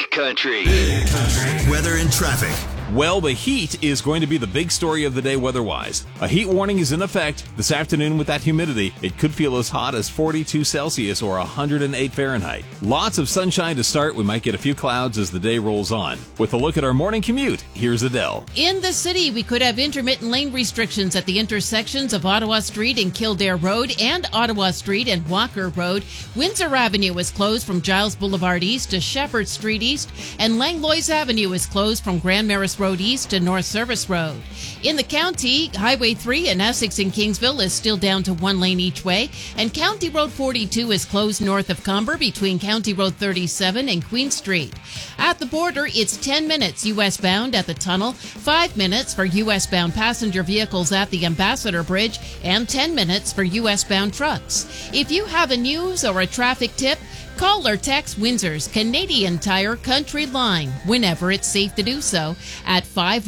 Big Country. Weather and traffic. Well, the heat is going to be the big story of the day weather-wise. A heat warning is in effect this afternoon with that humidity. It could feel as hot as 42 Celsius or 108 Fahrenheit. Lots of sunshine to start. We might get a few clouds as the day rolls on. With a look at our morning commute, here's Adele. In the city, we could have intermittent lane restrictions at the intersections of Ottawa Street and Kildare Road and Ottawa Street and Walker Road. Windsor Avenue is closed from Giles Boulevard East to Shepherd Street East, and Langlois Avenue is closed from Grand Maris Road East to North Service Road. In the county, Highway 3 in Essex and Kingsville is still down to one lane each way, and County Road 42 is closed north of Comber between County Road 37 and Queen Street. At the border, it's 10 minutes U.S. bound at the tunnel, 5 minutes for U.S. bound passenger vehicles at the Ambassador Bridge, and 10 minutes for U.S. bound trucks. If you have a news or a traffic tip, call or text Windsor's Canadian Tire Country Line whenever it's safe to do so at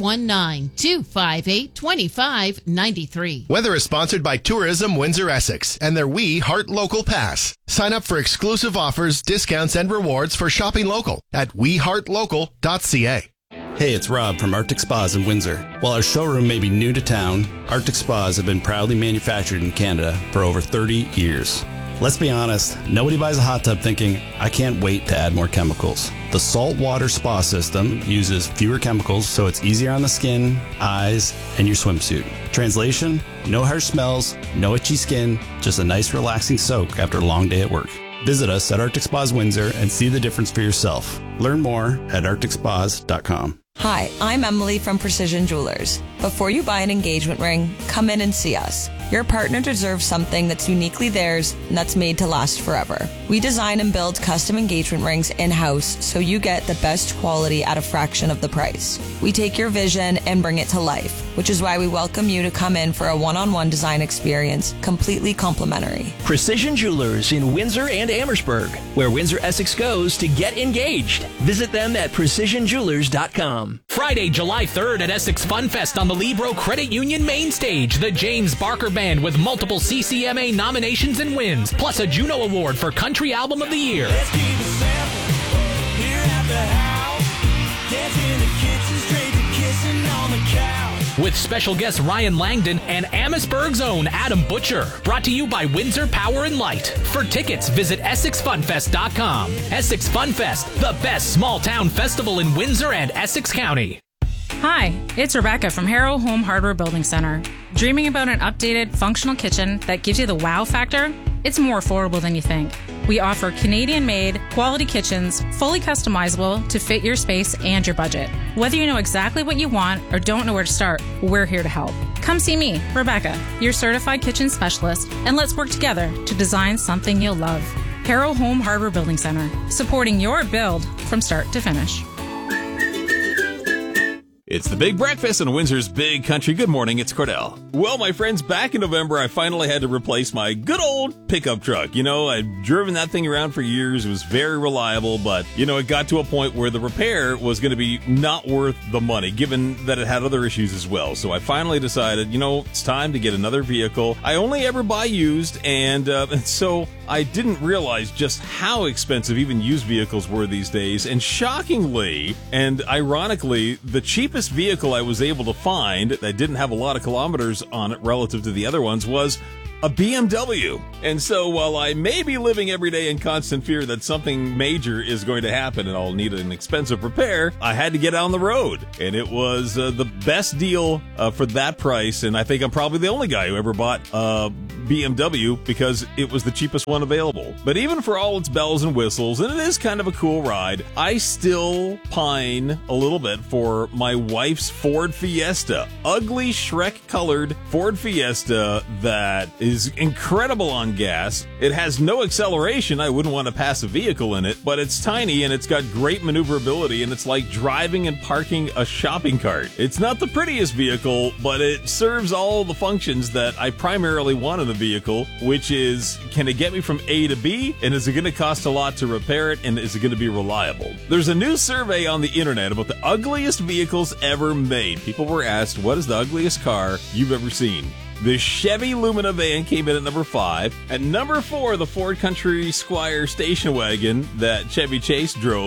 519-258-2593. Weather is sponsored by Tourism Windsor Essex and their We Heart Local Pass. Sign up for exclusive offers, discounts, and rewards for shopping local at weheartlocal.ca. Hey, it's Rob from Arctic Spas in Windsor. While our showroom may be new to town, Arctic Spas have been proudly manufactured in Canada for over 30 years. Let's be honest, nobody buys a hot tub thinking, I can't wait to add more chemicals. The saltwater spa system uses fewer chemicals, so it's easier on the skin, eyes, and your swimsuit. Translation, no harsh smells, no itchy skin, just a nice relaxing soak after a long day at work. Visit us at Arctic Spas Windsor and see the difference for yourself. Learn more at arcticspas.com. Hi, I'm Emily from Precision Jewelers. Before you buy an engagement ring, come in and see us. Your partner deserves something that's uniquely theirs and that's made to last forever. We design and build custom engagement rings in-house so you get the best quality at a fraction of the price. We take your vision and bring it to life, which is why we welcome you to come in for a one-on-one design experience, completely complimentary. Precision Jewelers in Windsor and Amherstburg, where Windsor Essex goes to get engaged. Visit them at precisionjewelers.com. Friday, July 3rd at Essex Fun Fest on the Libro Credit Union main stage. The James Barker Band with multiple CCMA nominations and wins, plus a Juno Award for Country Album of the Year. Let's keep it simple here at the house. Dance in the kitchen, straight to kissing on the couch. With special guests Ryan Langdon and Amherstburg's own Adam Butcher. Brought to you by Windsor Power and Light. For tickets, visit EssexFunFest.com. Essex Fun Fest, the best small town festival in Windsor and Essex County. Hi, it's Rebecca from Harrow Home Hardware Building Center. Dreaming about an updated, functional kitchen that gives you the wow factor? It's more affordable than you think. We offer Canadian-made, quality kitchens, fully customizable to fit your space and your budget. Whether you know exactly what you want or don't know where to start, we're here to help. Come see me, Rebecca, your certified kitchen specialist, and let's work together to design something you'll love. Harrow Home Hardware Building Center, supporting your build from start to finish. It's the Big Breakfast in Windsor's Big Country. Good morning, it's Cordell. Well, my friends, back in November, I finally had to replace my good old pickup truck. You know, I've driven that thing around for years. It was very reliable, but, you know, it got to a point where the repair was going to be not worth the money, given that it had other issues as well. So I finally decided, you know, it's time to get another vehicle. I only ever buy used, and so I didn't realize just how expensive even used vehicles were these days. And shockingly, and ironically, the cheapest vehicle I was able to find that didn't have a lot of kilometers on it relative to the other ones was a BMW. And so while I may be living every day in constant fear that something major is going to happen and I'll need an expensive repair, I had to get on the road. And it was the best deal for that price. And I think I'm probably the only guy who ever bought a BMW because it was the cheapest one available. But even for all its bells and whistles, and it is kind of a cool ride, I still pine a little bit for my wife's Ford Fiesta. Ugly Shrek-colored Ford Fiesta that is incredible on gas. It has no acceleration. I wouldn't want to pass a vehicle in it, but it's tiny and it's got great maneuverability, and it's like driving and parking a shopping cart. It's not the prettiest vehicle, but it serves all the functions that I primarily want in a vehicle, which is, can it get me from A to B, and is it going to cost a lot to repair it, and is it going to be reliable? There's a new survey on the internet about the ugliest vehicles ever made. People were asked, what is the ugliest car you've ever seen? The Chevy Lumina van came in at number 5. At number 4, the Ford Country Squire station wagon that Chevy Chase drove.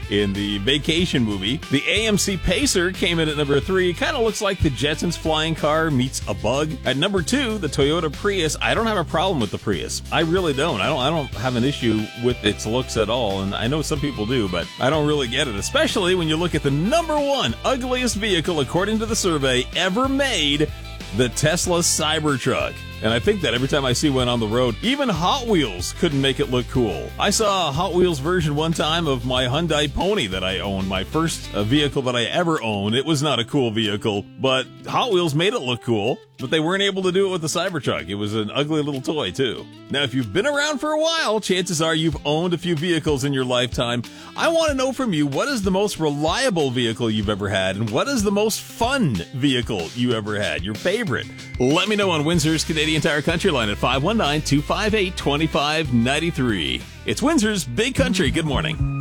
in the Vacation movie. The AMC Pacer came in at number 3. Kind of looks like the Jetsons flying car meets a bug. At number 2, the Toyota Prius. I don't have a problem with the Prius. I really don't. I don't have an issue with its looks at all, and I know some people do, but I don't really get it, especially when you look at the number 1 ugliest vehicle according to the survey ever made, the Tesla Cybertruck. And I think that every time I see one on the road, even Hot Wheels couldn't make it look cool. I saw a Hot Wheels version one time of my Hyundai Pony that I owned, my first vehicle that I ever owned. It was not a cool vehicle, but Hot Wheels made it look cool, but they weren't able to do it with the Cybertruck. It was an ugly little toy, too. Now, if you've been around for a while, chances are you've owned a few vehicles in your lifetime. I want to know from you, what is the most reliable vehicle you've ever had, and what is the most fun vehicle you ever had, your favorite? Let me know on Windsor's Canadian Tire Country Line at 519-258-2593. It's Windsor's Big Country. Good morning.